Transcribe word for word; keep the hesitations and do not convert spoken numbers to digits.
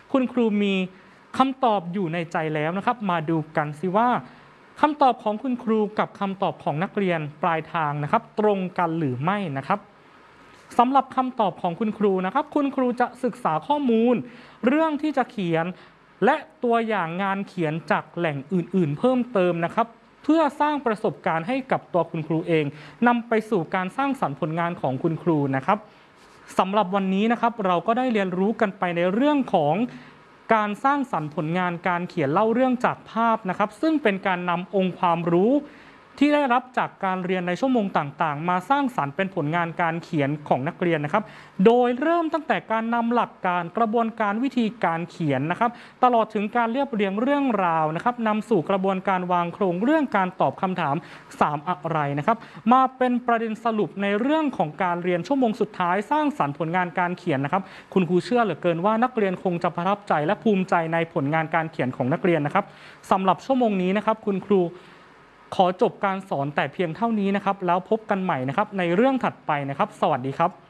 คุณครูมีคำตอบอยู่ในใจแล้วนะครับมาดูกันสิว่าคำตอบของคุณครูกับคำตอบของนักเรียนปลายทางนะครับตรงกันหรือไม่นะครับสำหรับคำตอบของคุณครูนะครับคุณครูจะศึกษาข้อมูลเรื่องที่จะเขียนและตัวอย่างงานเขียนจากแหล่งอื่นๆเพิ่มเติมนะครับเพื่อสร้างประสบการณ์ให้กับตัวคุณครูเองนำไปสู่การสร้างสรรค์ผลงานของคุณครูนะครับสำหรับวันนี้นะครับเราก็ได้เรียนรู้กันไปในเรื่องของการสร้างสรรค์ผลงานการเขียนเล่าเรื่องจากภาพนะครับซึ่งเป็นการนำองค์ความรู้ที่ได้รับจากการเรียนในชั่วโมงต่างๆมาสร้างสรรค์เป็นผลงานการเขียนของนักเรียนนะครับโดยเริ่มตั้งแต่การนำหลักการกระบวนการวิธีการเขียนนะครับตลอดถึงการเรียบเรียงเรื่องราวนะครับนำสู่กระบวนการวางโครงเรื่องการตอบคำถามสามอะไรนะครับมาเป็นประเด็นสรุปในเรื่องของการเรียนชั่วโมงสุดท้ายสร้างสรรค์ผลงานการเขียนนะครับคุณครูเชื่อเหลือเกินว่านักเรียนคงจะประทับใจและภูมิใจในผลงานการเขียนของนักเรียนนะครับสำหรับชั่วโมงนี้นะครับคุณครูขอจบการสอนแต่เพียงเท่านี้นะครับแล้วพบกันใหม่นะครับในเรื่องถัดไปนะครับสวัสดีครับ